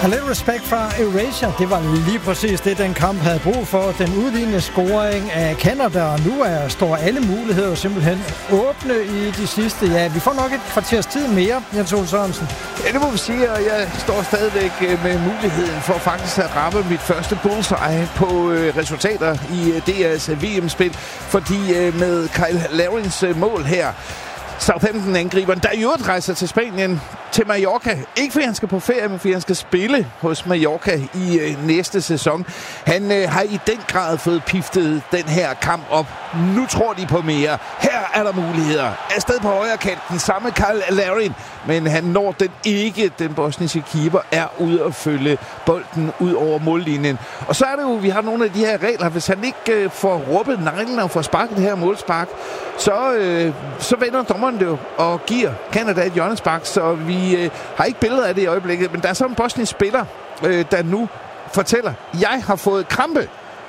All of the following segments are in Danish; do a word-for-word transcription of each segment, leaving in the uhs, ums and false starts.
A Little Respect fra Erasure. Det var lige præcis det, den kamp havde brug for. Den udlignende scoring af Canada, og nu er, står alle muligheder simpelthen åbne i de sidste. Ja, vi får nok et kvarters tid mere, Jens Ole Sørensen. Ja, det må vi sige, og jeg står stadigvæk med muligheden for faktisk at ramme mit første bullseye på øh, resultater i øh, D R's V M-spil, fordi øh, med Kyle Larins øh, mål her, Southampton-angriberen, der i øvrigt rejser til Spanien, til Mallorca. Ikke fordi han skal på ferie, men fordi han skal spille hos Mallorca i øh, næste sæson. Han øh, har i den grad fået piftet den her kamp op. Nu tror de på mere. Her er der muligheder. Afsted på højre kanten, samme Kyle Larin, men han når den ikke. Den bosniske keeper er ude at følge bolden ud over mållinjen. Og så er det jo, vi har nogle af de her regler. Hvis han ikke øh, får råbet neglen og får sparket det her målspark, så, øh, så vender dommeren det jo og giver Canada et hjørnespark, så vi øh, har ikke billeder af det i øjeblikket, men der er så en bosnisk spiller, øh, der nu fortæller, jeg har fået krampe.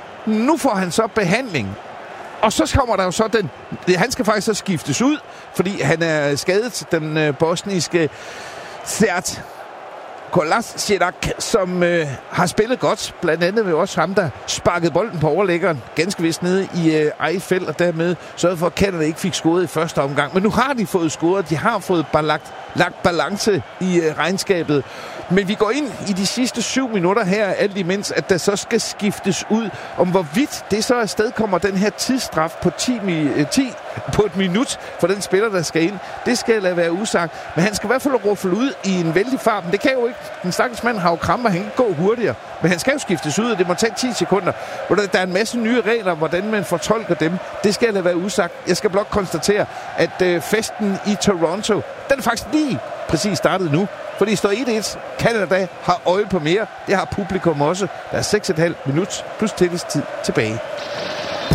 Nu får han så behandling. Og så kommer der jo så den, han skal faktisk så skiftes ud, fordi han er skadet, den øh, bosniske Sert Kolasinac, som øh, har spillet godt, blandt andet ved også ham, der sparkede bolden på overlæggeren, ganske vist nede i øh, eget felt, og dermed sørgede for, at Canada ikke fik scoret i første omgang. Men nu har de fået scoret, de har fået lagt, lagt balance i øh, regnskabet. Men vi går ind i de sidste syv minutter her, alt imens, at der så skal skiftes ud, om hvorvidt det så afsted kommer den her tidsstraf på ti, ti på et minut for den spiller, der skal ind. Det skal lade være usagt. Men han skal i hvert fald ruffle ud i en vældig fart. Men det kan jo ikke. Den stakkels mand har jo kramper, han kan gå hurtigere. Men han skal jo skiftes ud, og det må tage ti sekunder. Der er en masse nye regler, hvordan man fortolker dem. Det skal lade være usagt. Jeg skal blot konstatere, at øh, festen i Toronto, den er faktisk lige præcis startet nu. Fordi det står et et. Canada har øje på mere. Det har publikum også. Der er seks komma fem minut plus tillidstid tilbage.